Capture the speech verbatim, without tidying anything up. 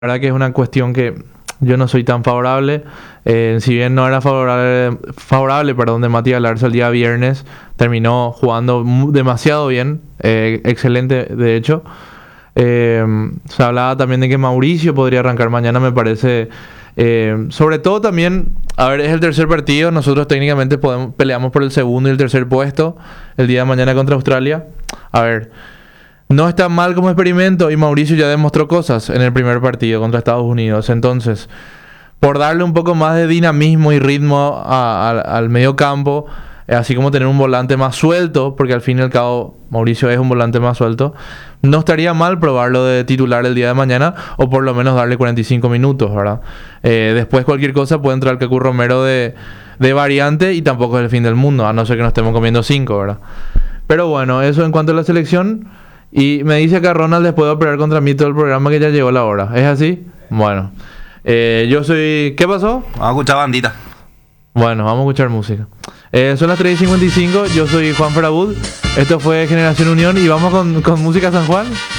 La verdad que es una cuestión que yo no soy tan favorable. Eh, si bien no era favorable, favorable perdón, de Matías Larzo el día viernes, terminó jugando mu- demasiado bien, eh, excelente de hecho. Eh, se hablaba también de que Mauricio podría arrancar mañana, me parece. Eh, sobre todo también, a ver, es el tercer partido. Nosotros técnicamente podemos, peleamos por el segundo y el tercer puesto el día de mañana contra Australia. A ver, no está mal como experimento y Mauricio ya demostró cosas en el primer partido contra Estados Unidos. Entonces, por darle un poco más de dinamismo y ritmo a- a- al medio campo, eh, así como tener un volante más suelto, porque al fin y al cabo Mauricio es un volante más suelto, no estaría mal probarlo de titular el día de mañana o por lo menos darle cuarenta y cinco minutos, ¿verdad? Eh, después cualquier cosa puede entrar Keku Romero de, de variante y tampoco es el fin del mundo, a no ser que nos estemos comiendo cinco, ¿verdad? Pero bueno, eso en cuanto a la selección. Y me dice acá Ronald después de operar contra mí todo el programa que ya llegó la hora. ¿Es así? Bueno. Eh, yo soy... ¿Qué pasó? Vamos a escuchar bandita. Bueno, vamos a escuchar música. Eh, son las tres y cincuenta y cinco. Yo soy Juan Ferabud. Esto fue Generación Unión y vamos con, con música San Juan.